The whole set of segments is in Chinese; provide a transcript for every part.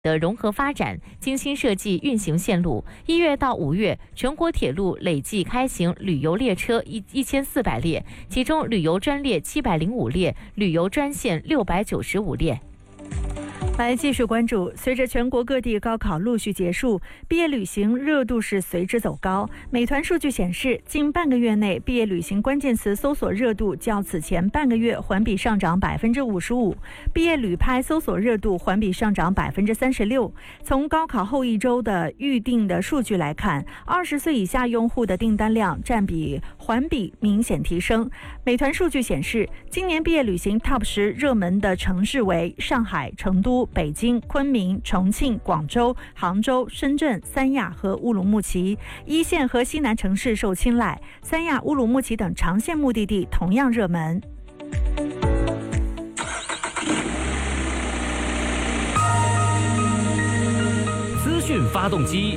的融合发展，精心设计运行线路。1月到5月，全国铁路累计开行旅游列车1400列，其中旅游专列705列，旅游专线695列。 来继续关注，随着全国各地高考陆续结束，毕业旅行热度是随之走高。美团数据显示，近半个月内，毕业旅行关键词搜索热度较此前半个月环比上涨55%，毕业旅拍搜索热度环比上涨36%。从高考后一周的预订的数据来看，20岁以下用户的订单量占比环比明显提升。美团数据显示，今年毕业旅行 TOP 10热门的城市为上海、成都、北京、昆明、重庆、广州、杭州、深圳、三亚和乌鲁木齐。一线和西南城市受青睐，三亚、乌鲁木齐等长线目的地同样热门。 资讯发动机。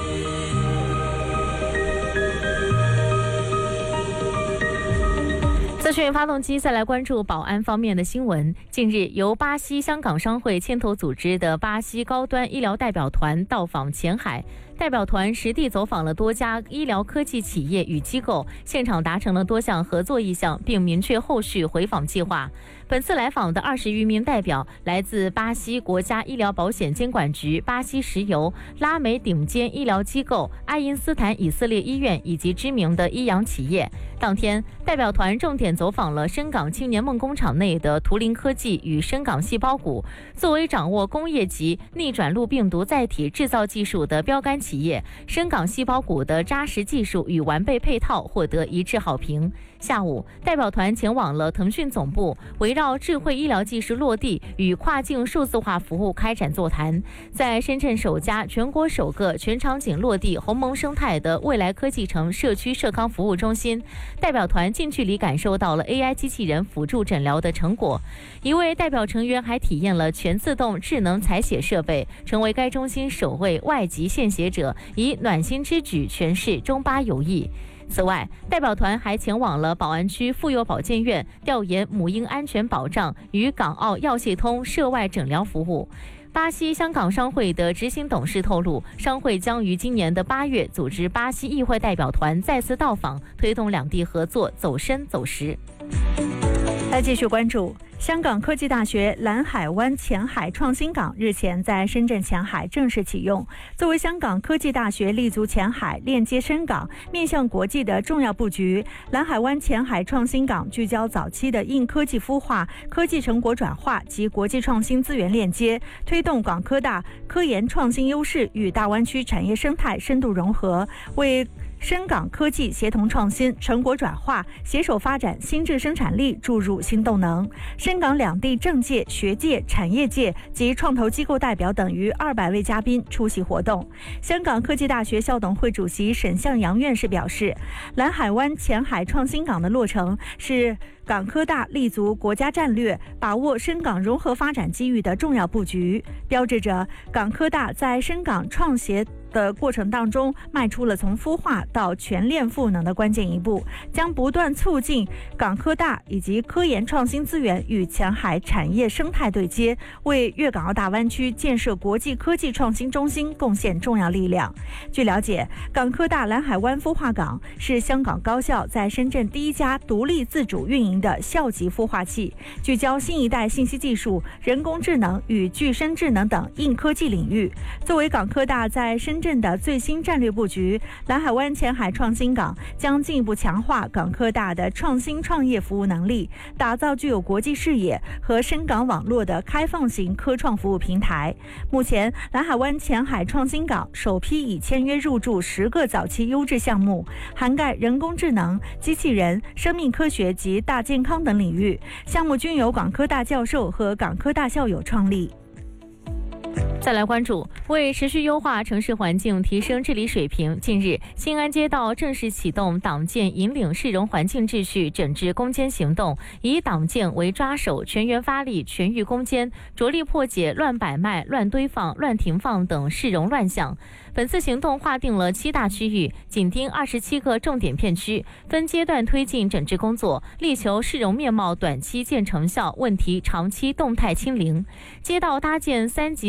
资讯发动机再来关注保安方面的新闻。近日，由巴西香港商会牵头组织的巴西高端医疗代表团到访前海。代表团实地走访了多家医疗科技企业与机构，现场达成了多项合作意向，并明确后续回访计划。本次来访的20余名代表来自巴西国家医疗保险监管局、巴西石油、拉美顶尖医疗机构、爱因斯坦以色列医院以及知名的医养企业。当天，代表团重点走访了深港青年梦工厂内的图灵科技与深港细胞股。作为掌握工业级逆转录病毒载体制造技术的标杆企业，深港细胞股的扎实技术与完备配套获得一致好评。下午，代表团前往了腾讯总部，围绕智慧医疗技术落地与跨境数字化服务开展座谈。在深圳首家、全国首个全场景落地鸿蒙生态的未来科技城社区社康服务中心，代表团近距离感受到了 AI 机器人辅助诊疗的成果。一位代表成员还体验了全自动智能采血设备，成为该中心首位外籍献血者，以暖心之举诠释中巴友谊。此外，代表团还前往了宝安区妇幼保健院，调研母婴安全保障与港澳药械通涉外诊疗服务。巴西香港商会的执行董事透露，商会将于今年的8月组织巴西议会代表团再次到访，推动两地合作走深走实。 来继续关注，香港科技大学蓝海湾前海创新港日前在深圳前海正式启用。作为香港科技大学立足前海、链接深港、面向国际的重要布局，蓝海湾前海创新港聚焦早期的硬科技孵化、科技成果转化及国际创新资源链接，推动港科大科研创新优势与大湾区产业生态深度融合，为深港科技协同创新、成果转化、携手发展新质生产力注入新动能。深港两地政界、学界、产业界及创投机构代表等逾200位嘉宾出席活动。香港科技大学校董会主席沈向阳院士表示，蓝海湾前海创新港的落成是港科大立足国家战略、把握深港融合发展机遇的重要布局，标志着港科大在深港创协的过程当中迈出了从孵化到全链赋能的关键一步，将不断促进港科大以及科研创新资源与前海产业生态对接，为粤港澳大湾区建设国际科技创新中心贡献重要力量。据了解，港科大蓝海湾孵化港是香港高校在深圳第一家独立自主运营的校级孵化器，聚焦新一代信息技术、人工智能与具身智能等硬科技领域。作为港科大在深圳的最新战略布局，蓝海湾前海创新港将进一步强化港科大的创新创业服务能力，打造具有国际视野和深港网络的开放型科创服务平台。目前，蓝海湾前海创新港首批已签约入驻10个早期优质项目，涵盖人工智能、机器人、生命科学及大健康等领域，项目均由港科大教授和港科大校友创立。 再来关注，为持续优化城市环境、提升治理水平，近日新安街道正式启动党建引领市容环境秩序整治攻坚行动，以党建为抓手，全员发力，全域攻坚，着力破解乱摆卖、乱堆放、乱停放等市容乱象。本次行动划定了7大区域，紧盯27个重点片区，分阶段推进整治工作，力求市容面貌短期见成效，问题长期动态清零。街道搭建3级作战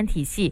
体系